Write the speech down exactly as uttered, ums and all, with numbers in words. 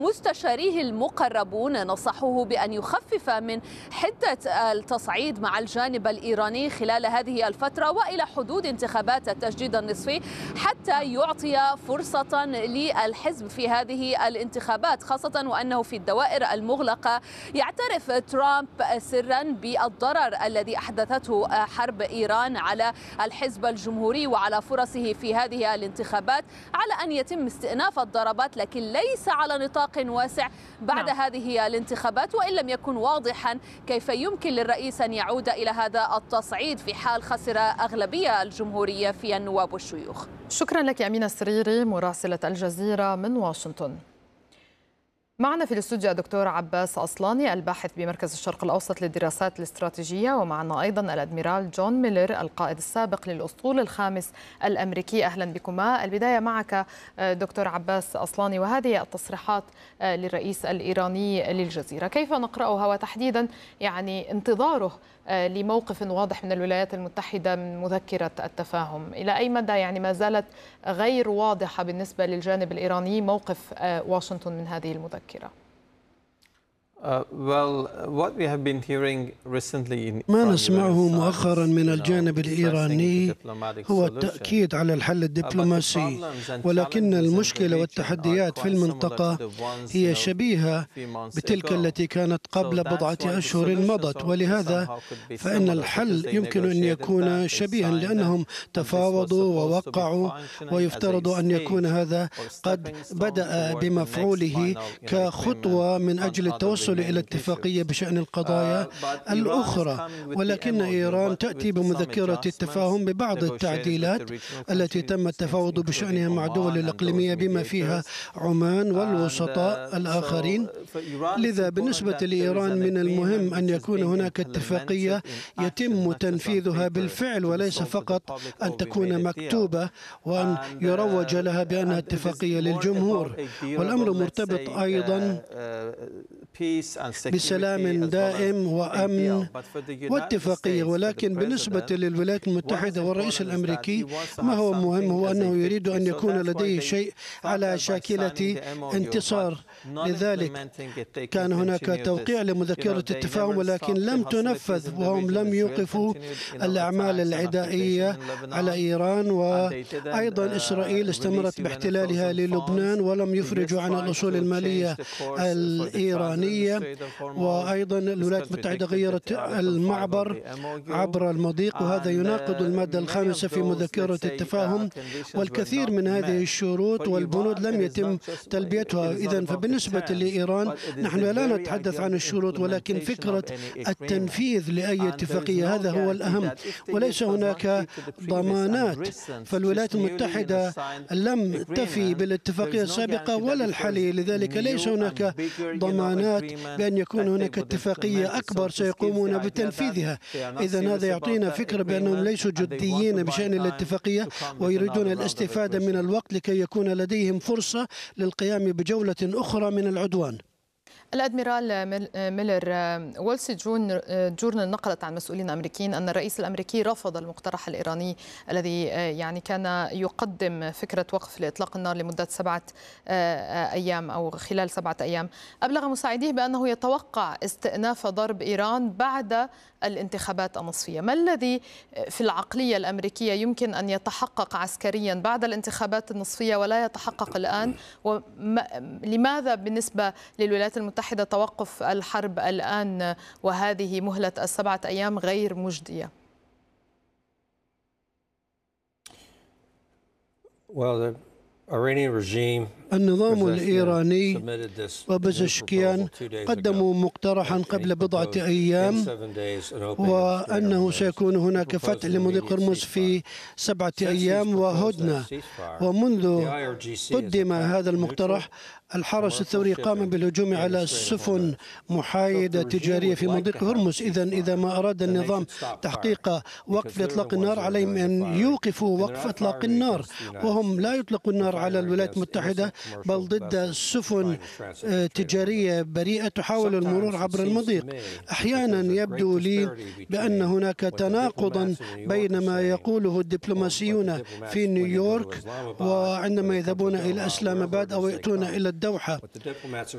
مستشاريه المقربون نصحوه بأن يخفف من حدة التصعيد مع الجانب الإيراني خلال هذه الفترة وإلى حدود انتخابات التجديد النصفي حتى يعطي فرصة للحزب في هذه الانتخابات، خاصة وأنه في الدوائر المغلقة يعترف ترامب سرا بالضرر الذي أحدثته حرب إيران على الحزب الجمهوري وعلى فرصه في هذه الانتخابات، على أن يتم استئناف الضربات لكن ليس على نطاق واسع بعد نعم. هذه الانتخابات، وإن لم يكن واضحا كيف يمكن للرئيس أن يعود إلى هذا التصعيد في حال خسر أغلبية الجمهورية في النواب والشيوخ. شكرا لك أمينة السريري مراسلة الجزيرة من واشنطن. معنا في الاستوديو الدكتور عباس أصلاني الباحث بمركز الشرق الأوسط للدراسات الاستراتيجية، ومعنا أيضا الأدميرال جون ميلر القائد السابق للأسطول الخامس الأمريكي. أهلا بكما. البداية معك دكتور عباس أصلاني، وهذه التصريحات للرئيس الإيراني للجزيرة كيف نقرأها، وتحديدا يعني انتظاره لموقف واضح من الولايات المتحدة من مذكرة التفاهم؟ إلى أي مدى يعني ما زالت غير واضحة بالنسبة للجانب الإيراني موقف واشنطن من هذه المذكرة؟ ما نسمعه مؤخرا من الجانب الإيراني هو التأكيد على الحل الدبلوماسي، ولكن المشكلة والتحديات في المنطقة هي شبيهة بتلك التي كانت قبل بضعة أشهر مضت، ولهذا فإن الحل يمكن أن يكون شبيها لأنهم تفاوضوا ووقعوا، ويفترض أن يكون هذا قد بدأ بمفعوله كخطوة من أجل التوصل إلى اتفاقية بشأن القضايا الأخرى. ولكن إيران تأتي بمذكرة التفاهم ببعض التعديلات التي تم التفاوض بشأنها مع دول الإقليمية بما فيها عمان والوسطاء الآخرين. لذا بالنسبة لإيران من المهم أن يكون هناك اتفاقية يتم تنفيذها بالفعل، وليس فقط أن تكون مكتوبة وأن يروج لها بأنها اتفاقية للجمهور. والأمر مرتبط أيضا بسلام دائم وأمن واتفاقية. ولكن بالنسبة للولايات المتحدة والرئيس الأمريكي ما هو مهم هو أنه يريد أن يكون لديه شيء على شاكلة انتصار. لذلك كان هناك توقيع لمذكرة التفاهم ولكن لم تنفذ، وهم لم يوقفوا الأعمال العدائية على إيران، وأيضا إسرائيل استمرت باحتلالها للبنان ولم يفرجوا عن الأصول المالية الإيرانية، وأيضا الولايات المتحدة غيرت المعبر عبر المضيق، وهذا يناقض المادة الخامسة في مذكرة التفاهم، والكثير من هذه الشروط والبنود لم يتم تلبيتها. إذن فبالنسبة لإيران نحن لا نتحدث عن الشروط ولكن فكرة التنفيذ لأي اتفاقية، هذا هو الأهم، وليس هناك ضمانات. فالولايات المتحدة لم تفي بالاتفاقية السابقة ولا الحالية، لذلك ليس هناك ضمانات بأن يكون هناك اتفاقية أكبر سيقومون بتنفيذها. إذن هذا يعطينا فكرة بأنهم ليسوا جديين بشأن الاتفاقية ويريدون الاستفادة من الوقت لكي يكون لديهم فرصة للقيام بجولة أخرى من العدوان. الأدميرال ميلر، وول ستريت جورنال نقلت عن مسؤولين أمريكيين أن الرئيس الأمريكي رفض المقترح الإيراني الذي يعني كان يقدم فكرة وقف لإطلاق النار لمدة سبعة أيام أو خلال سبعة أيام. أبلغ مساعديه بأنه يتوقع استئناف ضرب إيران بعد الانتخابات النصفية. ما الذي في العقلية الأمريكية يمكن أن يتحقق عسكريا بعد الانتخابات النصفية ولا يتحقق الآن؟ ولماذا بالنسبة للولايات المتحدة توقف الحرب الآن وهذه مهلة السبعة أيام غير مجدية؟ النظام الإيراني وبزشكيان قدموا مقترحا قبل بضعة أيام وأنه سيكون هناك فتح لمضيق هرمز في سبعة أيام وهدنة. ومنذ قدم هذا المقترح الحرس الثوري قام بالهجوم على سفن محايدة تجارية في مضيق هرمز. إذا إذا ما أراد النظام تحقيق وقف لإطلاق النار عليهم أن يوقفوا وقف إطلاق النار، وهم لا يطلقوا النار على الولايات المتحدة بل ضد سفن تجارية بريئة تحاول المرور عبر المضيق. أحيانا يبدو لي بأن هناك تناقضا بين ما يقوله الدبلوماسيون في نيويورك وعندما يذهبون إلى إسلام آباد أو يأتون إلى الدوحة.